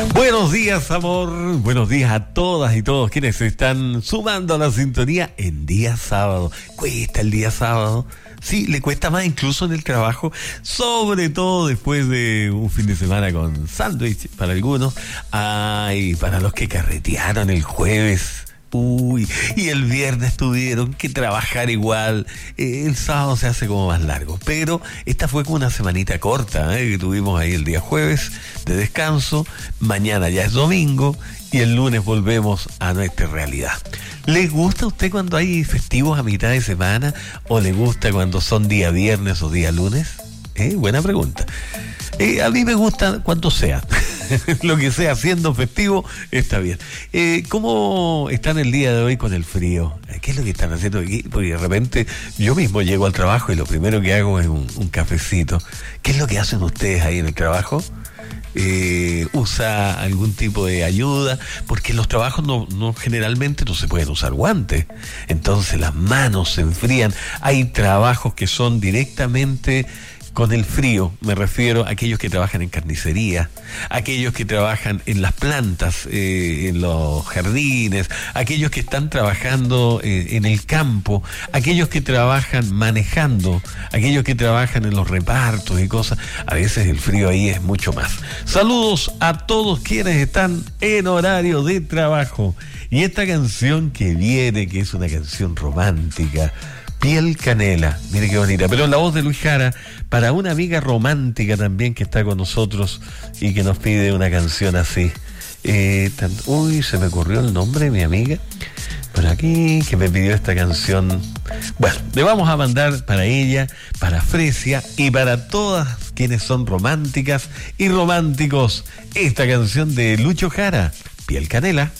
Buenos días, amor. Buenos días a todas y todos quienes se están sumando a la sintonía en día sábado. Cuesta el día sábado. Sí, le cuesta más incluso en el trabajo, sobre todo después de un fin de semana con sándwich para algunos. Ay, para los que carretearon el jueves. Uy, y el viernes tuvieron que trabajar igual. El sábado se hace como más largo, pero esta fue como una semanita corta, que tuvimos ahí el día jueves de descanso. Mañana ya es domingo y el lunes volvemos a nuestra realidad. ¿Le gusta a usted cuando hay festivos a mitad de semana o le gusta cuando son día viernes o día lunes? Buena pregunta. A mí me gusta cuando sea. Lo que sea, siendo festivo, está bien. ¿Cómo están el día de hoy con el frío? ¿Qué es lo que están haciendo aquí? Porque de repente yo mismo llego al trabajo y lo primero que hago es un cafecito. ¿Qué es lo que hacen ustedes ahí en el trabajo? ¿Usa algún tipo de ayuda? Porque en los trabajos no generalmente no se pueden usar guantes, entonces las manos se enfrían. Hay trabajos que son directamente con el frío, me refiero a aquellos que trabajan en carnicería, aquellos que trabajan en las plantas, en los jardines, aquellos que están trabajando en el campo, aquellos que trabajan manejando, aquellos que trabajan en los repartos y cosas. A veces el frío ahí es mucho más. Saludos a todos quienes están en horario de trabajo. Y esta canción que viene, que es una canción romántica, Piel Canela, mire qué bonita, pero en la voz de Luis Jara, para una amiga romántica también que está con nosotros y que nos pide una canción así. Uy, se me ocurrió el nombre de mi amiga por aquí, que me pidió esta canción. Bueno, le vamos a mandar para ella, para Fresia y para todas quienes son románticas y románticos esta canción de Lucho Jara, Piel Canela.